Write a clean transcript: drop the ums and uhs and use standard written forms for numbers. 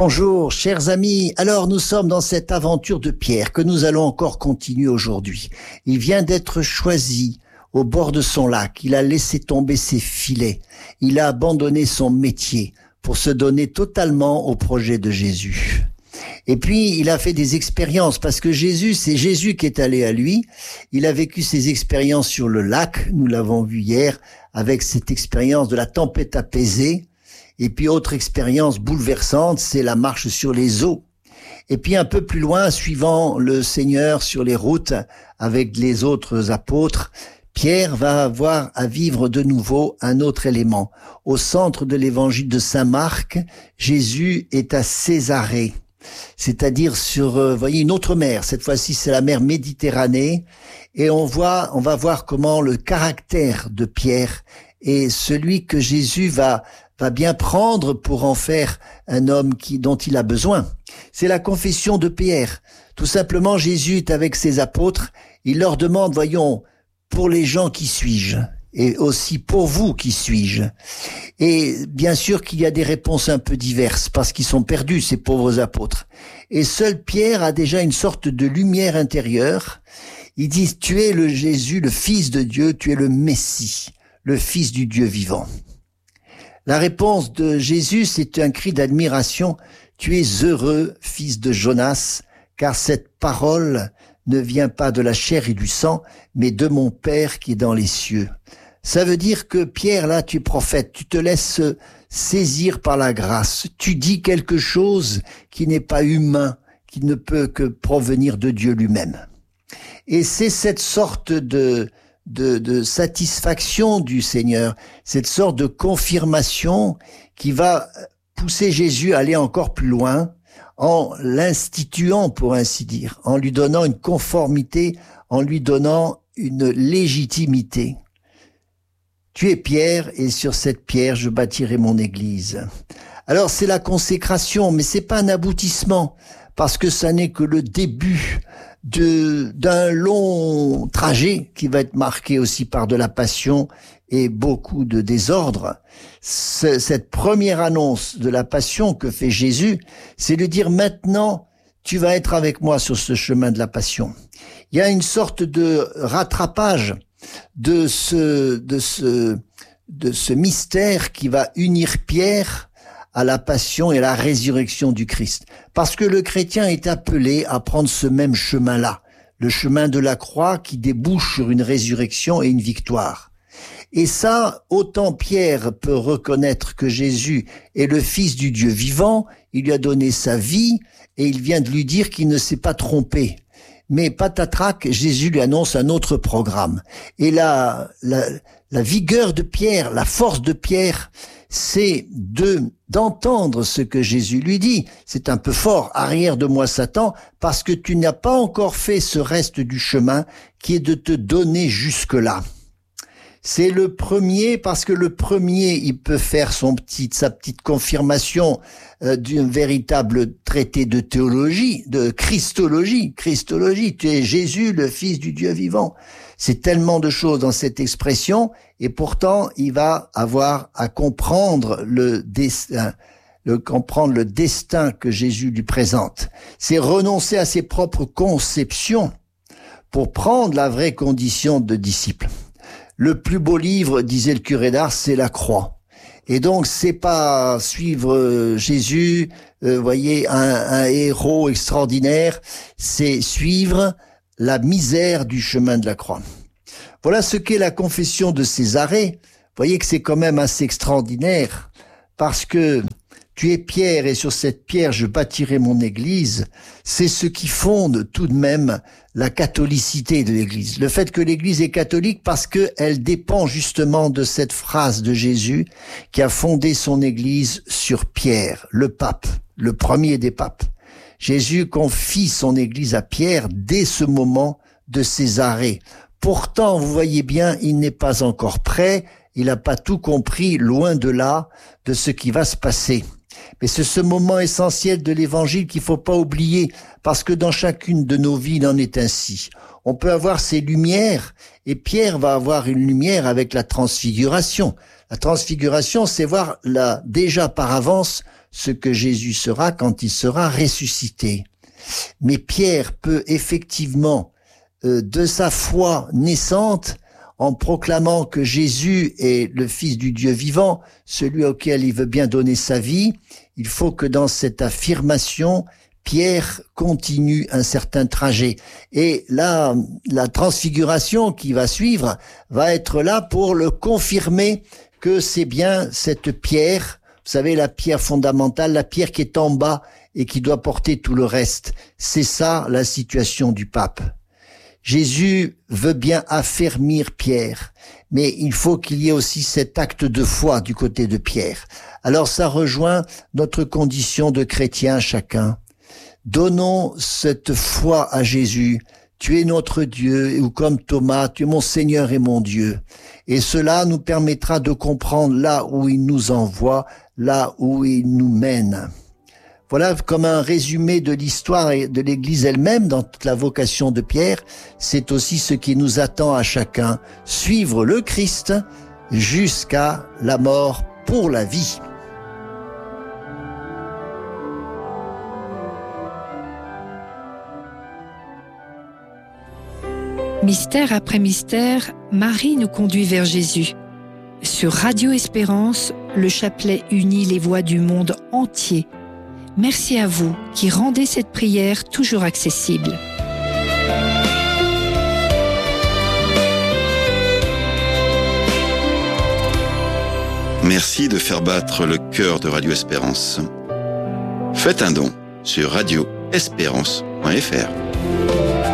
Bonjour, chers amis. Alors, nous sommes dans cette aventure de Pierre que nous allons encore continuer aujourd'hui. Il vient d'être choisi au bord de son lac. Il a laissé tomber ses filets. Il a abandonné son métier pour se donner totalement au projet de Jésus. Et puis, il a fait des expériences parce que Jésus, c'est Jésus qui est allé à lui. Il a vécu ses expériences sur le lac. Nous l'avons vu hier avec cette expérience de la tempête apaisée. Et puis, autre expérience bouleversante, c'est la marche sur les eaux. Et puis, un peu plus loin, suivant le Seigneur sur les routes avec les autres apôtres, Pierre va avoir à vivre de nouveau un autre élément. Au centre de l'évangile de Saint Marc, Jésus est à Césarée, c'est-à-dire sur, voyez, une autre mer. Cette fois-ci, c'est la mer Méditerranée. Et on va voir comment le caractère de Pierre est celui que Jésus va bien prendre pour en faire un homme dont il a besoin. C'est la confession de Pierre. Tout simplement, Jésus est avec ses apôtres. Il leur demande, voyons, pour les gens, qui suis-je? Et aussi pour vous, qui suis-je? Et bien sûr qu'il y a des réponses un peu diverses parce qu'ils sont perdus, ces pauvres apôtres. Et seul Pierre a déjà une sorte de lumière intérieure. Il dit, tu es le Jésus, le Fils de Dieu, tu es le Messie, le Fils du Dieu vivant. La réponse de Jésus, c'est un cri d'admiration. Tu es heureux, fils de Jonas, car cette parole ne vient pas de la chair et du sang, mais de mon Père qui est dans les cieux. Ça veut dire que Pierre, là, tu es prophète, tu te laisses saisir par la grâce. Tu dis quelque chose qui n'est pas humain, qui ne peut que provenir de Dieu lui-même. Et c'est cette sorte de satisfaction du Seigneur, cette sorte de confirmation qui va pousser Jésus à aller encore plus loin en l'instituant, pour ainsi dire, en lui donnant une conformité, en lui donnant une légitimité. Tu es Pierre et sur cette pierre je bâtirai mon église. Alors c'est la consécration, mais c'est pas un aboutissement parce que ça n'est que le début d'un long trajet qui va être marqué aussi par de la passion et beaucoup de désordre. Cette première annonce de la passion que fait Jésus, c'est de dire maintenant, tu vas être avec moi sur ce chemin de la passion. Il y a une sorte de rattrapage de ce mystère qui va unir Pierre à la passion et à la résurrection du Christ. Parce que le chrétien est appelé à prendre ce même chemin-là, le chemin de la croix qui débouche sur une résurrection et une victoire. Et ça, autant Pierre peut reconnaître que Jésus est le Fils du Dieu vivant, il lui a donné sa vie et il vient de lui dire qu'il ne s'est pas trompé. Mais patatrac, Jésus lui annonce un autre programme. Et la vigueur de Pierre, la force de Pierre, c'est d'entendre ce que Jésus lui dit. C'est un peu fort, arrière de moi Satan, parce que tu n'as pas encore fait ce reste du chemin qui est de te donner jusque-là. C'est le premier, parce que le premier, il peut faire sa petite confirmation d'un véritable traité de théologie, de Christologie. Christologie, tu es Jésus, le Fils du Dieu vivant. C'est tellement de choses dans cette expression, et pourtant, il va avoir à comprendre le destin que Jésus lui présente. C'est renoncer à ses propres conceptions pour prendre la vraie condition de disciple. Le plus beau livre, disait le curé d'Ars, c'est la croix. Et donc, c'est pas suivre Jésus, voyez, un héros extraordinaire, c'est suivre la misère du chemin de la croix. Voilà ce qu'est la confession de Césarée. Vous voyez que c'est quand même assez extraordinaire, parce que tu es Pierre et sur cette pierre je bâtirai mon église. C'est ce qui fonde tout de même la catholicité de l'église. Le fait que l'église est catholique parce qu'elle dépend justement de cette phrase de Jésus qui a fondé son église sur Pierre, le pape, le premier des papes. Jésus confie son église à Pierre dès ce moment de Césarée. Pourtant, vous voyez bien, il n'est pas encore prêt, il n'a pas tout compris, loin de là, de ce qui va se passer. Mais c'est ce moment essentiel de l'évangile qu'il faut pas oublier, parce que dans chacune de nos vies, il en est ainsi. On peut avoir ces lumières, et Pierre va avoir une lumière avec la transfiguration. La transfiguration, c'est voir déjà par avance ce que Jésus sera quand il sera ressuscité. Mais Pierre peut effectivement, de sa foi naissante, en proclamant que Jésus est le Fils du Dieu vivant, celui auquel il veut bien donner sa vie, il faut que dans cette affirmation, Pierre continue un certain trajet. Et là, la transfiguration qui va suivre va être là pour le confirmer que c'est bien cette pierre, vous savez, la pierre fondamentale, la pierre qui est en bas et qui doit porter tout le reste. C'est ça la situation du pape. Jésus veut bien affermir Pierre, mais il faut qu'il y ait aussi cet acte de foi du côté de Pierre. Alors ça rejoint notre condition de chrétien chacun. Donnons cette foi à Jésus. Tu es notre Dieu, ou comme Thomas, tu es mon Seigneur et mon Dieu. Et cela nous permettra de comprendre là où il nous envoie, là où il nous mène. Voilà comme un résumé de l'histoire et de l'Église elle-même dans toute la vocation de Pierre. C'est aussi ce qui nous attend à chacun, suivre le Christ jusqu'à la mort pour la vie. Mystère après mystère, Marie nous conduit vers Jésus. Sur Radio Espérance, le chapelet unit les voix du monde entier. Merci à vous qui rendez cette prière toujours accessible. Merci de faire battre le cœur de Radio Espérance. Faites un don sur radioespérance.fr.